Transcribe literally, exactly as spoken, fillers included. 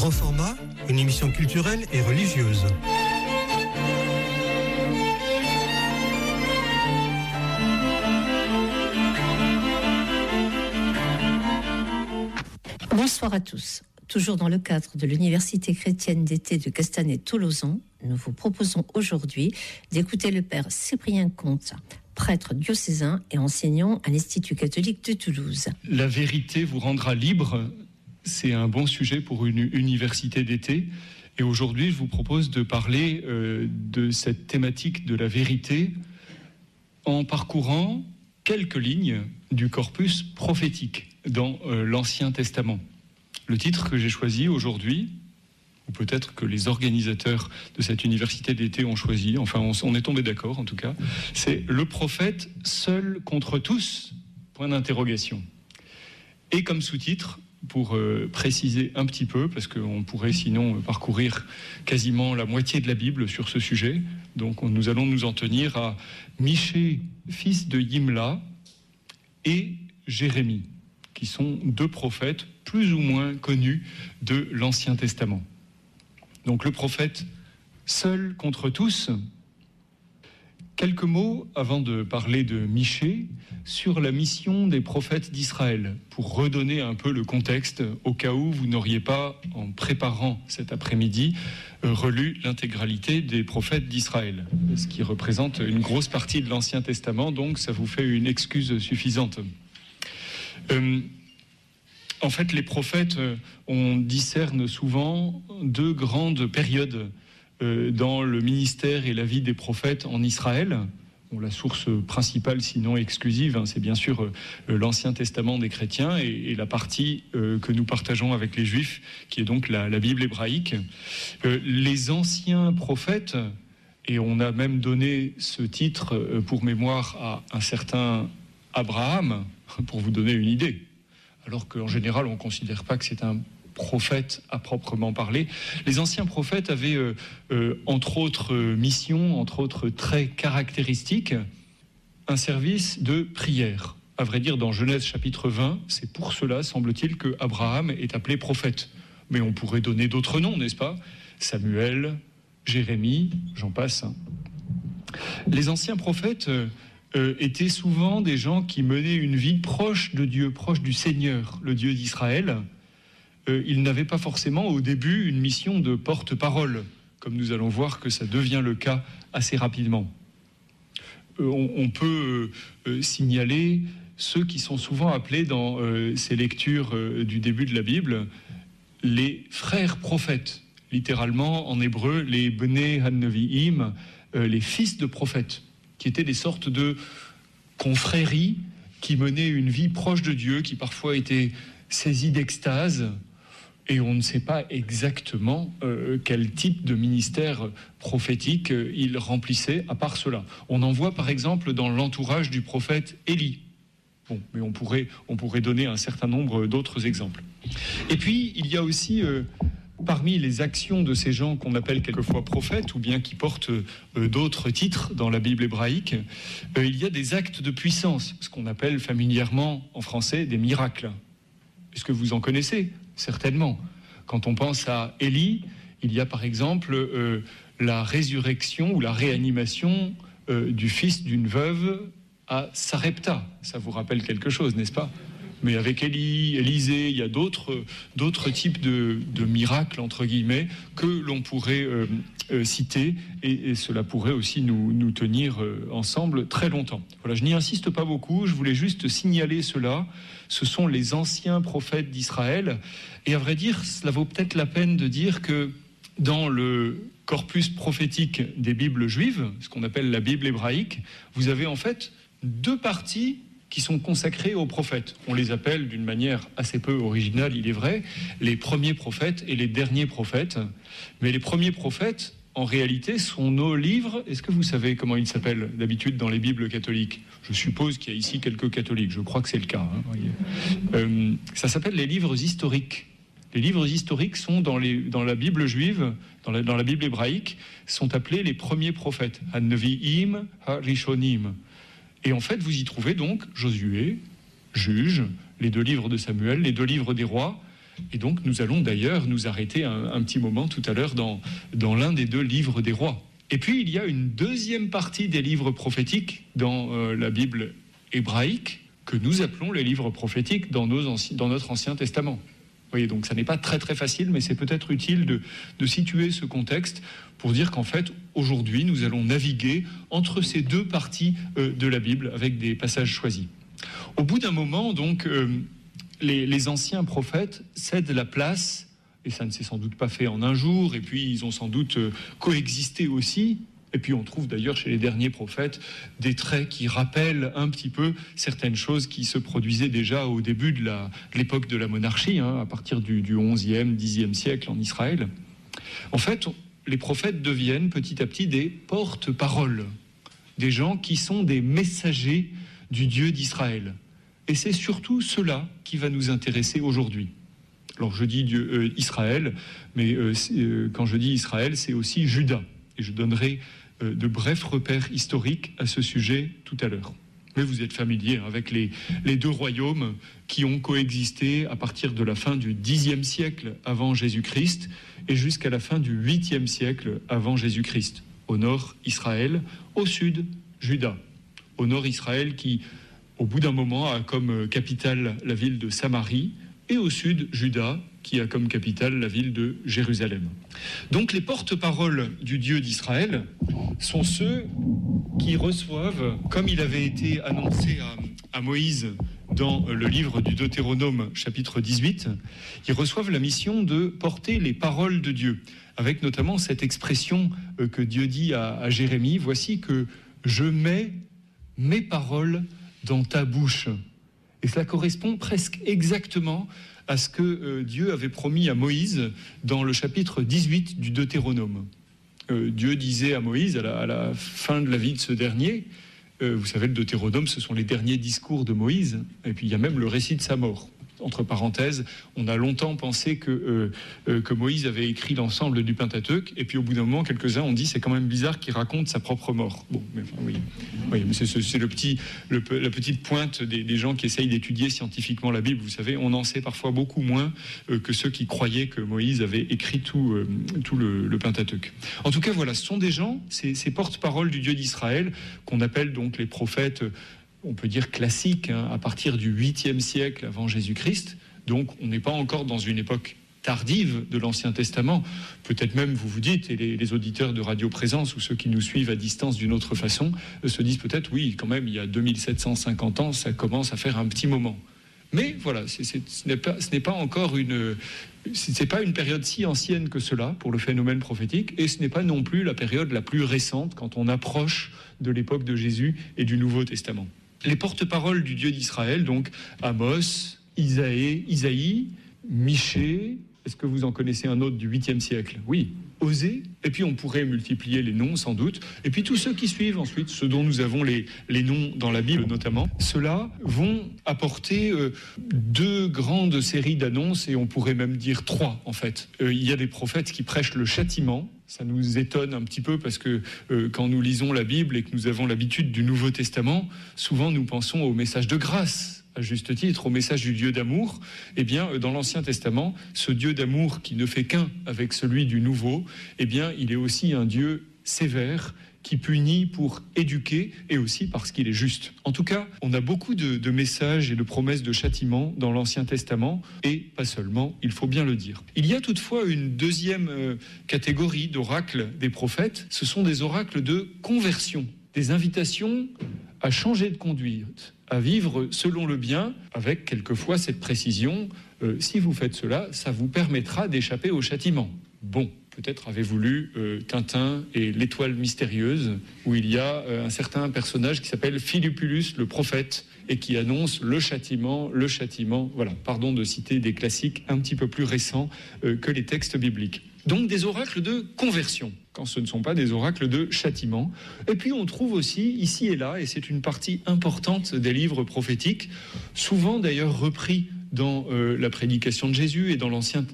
Grand format, une émission culturelle et religieuse. Bonsoir à tous. Toujours dans le cadre de l'Université chrétienne d'été de Castanet-Tolosan, nous vous proposons aujourd'hui d'écouter le père Cyprien Comte, prêtre diocésain et enseignant à l'Institut catholique de Toulouse. La vérité vous rendra libre, c'est un bon sujet pour une université d'été. Et aujourd'hui, je vous propose de parler euh, de cette thématique de la vérité en parcourant quelques lignes du corpus prophétique dans euh, l'Ancien Testament. Le titre que j'ai choisi aujourd'hui, ou peut-être que les organisateurs de cette université d'été ont choisi, enfin on, on est tombé d'accord en tout cas, c'est « Le prophète seul contre tous ?» point d'interrogation. Et comme sous-titre, pour euh, préciser un petit peu, parce qu'on pourrait sinon parcourir quasiment la moitié de la Bible sur ce sujet, donc on, nous allons nous en tenir à Michée, fils de Yimla, et Jérémie, qui sont deux prophètes plus ou moins connus de l'Ancien Testament. Donc le prophète seul contre tous. Quelques mots avant de parler de Michée sur la mission des prophètes d'Israël, pour redonner un peu le contexte au cas où vous n'auriez pas, en préparant cet après-midi, relu l'intégralité des prophètes d'Israël, ce qui représente une grosse partie de l'Ancien Testament, donc ça vous fait une excuse suffisante. Euh, en fait, les prophètes, on discerne souvent deux grandes périodes euh, dans le ministère et la vie des prophètes en Israël. Bon, la source principale, sinon exclusive, hein, c'est bien sûr euh, l'Ancien Testament des chrétiens et, et la partie euh, que nous partageons avec les Juifs, qui est donc la, la Bible hébraïque. Euh, les anciens prophètes, et on a même donné ce titre euh, pour mémoire à un certain Abraham, pour vous donner une idée, alors qu'en général, on ne considère pas que c'est un prophète à proprement parler. Les anciens prophètes avaient, euh, euh, entre autres euh, missions, entre autres traits caractéristiques, un service de prière. À vrai dire, dans Genèse chapitre vingt, c'est pour cela, semble-t-il, que Abraham est appelé prophète. Mais on pourrait donner d'autres noms, n'est-ce pas ? Samuel, Jérémie, j'en passe. Les anciens prophètes euh, Euh, étaient souvent des gens qui menaient une vie proche de Dieu, proche du Seigneur, le Dieu d'Israël. Euh, ils n'avaient pas forcément au début une mission de porte-parole, comme nous allons voir que ça devient le cas assez rapidement. Euh, on, on peut euh, signaler ceux qui sont souvent appelés dans euh, ces lectures euh, du début de la Bible les frères prophètes, littéralement en hébreu les Bnei HaNevi'im, euh, les fils de prophètes, qui étaient des sortes de confréries qui menaient une vie proche de Dieu, qui parfois étaient saisies d'extase, et on ne sait pas exactement euh, quel type de ministère prophétique euh, ils remplissaient, à part cela. On en voit par exemple dans l'entourage du prophète Élie. Bon, mais on pourrait, on pourrait donner un certain nombre d'autres exemples. Et puis, il y a aussi... Euh, Parmi les actions de ces gens qu'on appelle quelquefois prophètes, ou bien qui portent euh, d'autres titres dans la Bible hébraïque, euh, il y a des actes de puissance, ce qu'on appelle familièrement en français des miracles. Est-ce que vous en connaissez ? Certainement. Quand on pense à Élie, il y a par exemple euh, la résurrection ou la réanimation euh, du fils d'une veuve à Sarepta. Ça vous rappelle quelque chose, n'est-ce pas ? Mais avec Élie, Élisée, il y a d'autres, d'autres types de, de miracles, entre guillemets, que l'on pourrait euh, euh, citer, et, et cela pourrait aussi nous, nous tenir euh, ensemble très longtemps. Voilà, je n'y insiste pas beaucoup, je voulais juste signaler cela. Ce sont les anciens prophètes d'Israël, et à vrai dire, cela vaut peut-être la peine de dire que dans le corpus prophétique des Bibles juives, ce qu'on appelle la Bible hébraïque, vous avez en fait deux parties qui sont consacrés aux prophètes. On les appelle d'une manière assez peu originale, il est vrai, les premiers prophètes et les derniers prophètes. Mais les premiers prophètes, en réalité, sont nos livres. Est-ce que vous savez comment ils s'appellent d'habitude dans les Bibles catholiques ? Je suppose qu'il y a ici quelques catholiques, je crois que c'est le cas. Hein, euh, ça s'appelle les livres historiques. Les livres historiques sont dans, les, dans la Bible juive, dans la, dans la Bible hébraïque, sont appelés les premiers prophètes. Ha-Nevi'im, Ha-Rishonim. Et en fait, vous y trouvez donc Josué, Juge, les deux livres de Samuel, les deux livres des rois, Et donc nous allons d'ailleurs nous arrêter un, un petit moment tout à l'heure dans, dans l'un des deux livres des rois. Et puis il y a une deuxième partie des livres prophétiques dans euh, la Bible hébraïque que nous appelons les livres prophétiques dans, nos anci- dans notre Ancien Testament. Vous voyez, donc ça n'est pas très très facile, mais c'est peut-être utile de, de situer ce contexte pour dire qu'en fait, aujourd'hui, nous allons naviguer entre ces deux parties euh, de la Bible avec des passages choisis. Au bout d'un moment, donc, euh, les, les anciens prophètes cèdent la place, et ça ne s'est sans doute pas fait en un jour, et puis ils ont sans doute euh, coexisté aussi. Et puis on trouve d'ailleurs chez les derniers prophètes des traits qui rappellent un petit peu certaines choses qui se produisaient déjà au début de, la, de l'époque de la monarchie, hein, à partir du, du onzième, dixième siècle en Israël. En fait, les prophètes deviennent petit à petit des porte-paroles, des gens qui sont des messagers du Dieu d'Israël. Et c'est surtout cela qui va nous intéresser aujourd'hui. Alors je dis Dieu, euh, Israël, mais euh, euh, quand je dis Israël, c'est aussi Juda. Et je donnerai de brefs repères historiques à ce sujet tout à l'heure. Mais vous êtes familier avec les, les deux royaumes qui ont coexisté à partir de la fin du dixième siècle avant Jésus-Christ et jusqu'à la fin du huitième siècle avant Jésus-Christ. Au nord, Israël, au sud, Juda. Au nord, Israël qui, au bout d'un moment, a comme capitale la ville de Samarie, et au sud, Juda, qui a comme capitale la ville de Jérusalem. Donc les porte-paroles du Dieu d'Israël sont ceux qui reçoivent, comme il avait été annoncé à, à Moïse dans le livre du Deutéronome chapitre dix-huit, ils reçoivent la mission de porter les paroles de Dieu, avec notamment cette expression que Dieu dit à, à Jérémie, « Voici que je mets mes paroles dans ta bouche ». Et cela correspond presque exactement à ce que euh, Dieu avait promis à Moïse dans le chapitre dix-huit du Deutéronome. Euh, Dieu disait à Moïse, à la, à la fin de la vie de ce dernier, euh, vous savez, le Deutéronome, ce sont les derniers discours de Moïse, et puis il y a même le récit de sa mort. Entre parenthèses, on a longtemps pensé que, euh, euh, que Moïse avait écrit l'ensemble du Pentateuque, et puis au bout d'un moment, quelques-uns ont dit c'est quand même bizarre qu'il raconte sa propre mort. Bon, mais enfin, oui, oui mais c'est, c'est le petit, le, la petite pointe des, des gens qui essayent d'étudier scientifiquement la Bible. Vous savez, on en sait parfois beaucoup moins euh, que ceux qui croyaient que Moïse avait écrit tout, euh, tout le, le Pentateuque. En tout cas, voilà, ce sont des gens, ces, ces porte-paroles du Dieu d'Israël, qu'on appelle donc les prophètes, on peut dire classique, hein, à partir du huitième siècle avant Jésus-Christ. Donc on n'est pas encore dans une époque tardive de l'Ancien Testament. Peut-être même, vous vous dites, et les, les auditeurs de Radio Présence ou ceux qui nous suivent à distance d'une autre façon, euh, se disent peut-être, oui, quand même, il y a deux mille sept cent cinquante ans, ça commence à faire un petit moment. Mais voilà, c'est, c'est, ce, n'est pas, ce n'est pas encore une... C'est pas une période si ancienne que cela pour le phénomène prophétique, et ce n'est pas non plus la période la plus récente quand on approche de l'époque de Jésus et du Nouveau Testament. Les porte-paroles du Dieu d'Israël, donc Amos, Isaïe, Isaïe, Michée, est-ce que vous en connaissez un autre du huitième siècle ? Oui, Osée, et puis on pourrait multiplier les noms sans doute, et puis tous ceux qui suivent ensuite, ceux dont nous avons les, les noms dans la Bible notamment, ceux-là vont apporter euh, deux grandes séries d'annonces, et on pourrait même dire trois en fait. Euh, il y a des prophètes qui prêchent le châtiment. Ça nous étonne un petit peu parce que euh, quand nous lisons la Bible et que nous avons l'habitude du Nouveau Testament, souvent nous pensons au message de grâce, à juste titre, au message du Dieu d'amour. Eh bien, dans l'Ancien Testament, ce Dieu d'amour qui ne fait qu'un avec celui du Nouveau, eh bien, il est aussi un Dieu sévère qui punit pour éduquer et aussi parce qu'il est juste. En tout cas, on a beaucoup de, de messages et de promesses de châtiment dans l'Ancien Testament, et pas seulement, il faut bien le dire. Il y a toutefois une deuxième euh, catégorie d'oracles des prophètes, ce sont des oracles de conversion, des invitations à changer de conduite, à vivre selon le bien, avec quelquefois cette précision, euh, si vous faites cela, ça vous permettra d'échapper au châtiment. Bon. Peut-être avez-vous lu euh, Tintin et l'étoile mystérieuse, où il y a euh, un certain personnage qui s'appelle Philupulus le prophète, et qui annonce le châtiment, le châtiment. Voilà, pardon de citer des classiques un petit peu plus récents euh, que les textes bibliques. Donc des oracles de conversion, quand ce ne sont pas des oracles de châtiment. Et puis on trouve aussi, ici et là, et c'est une partie importante des livres prophétiques, souvent d'ailleurs repris dans euh, la prédication de Jésus et dans l'Ancien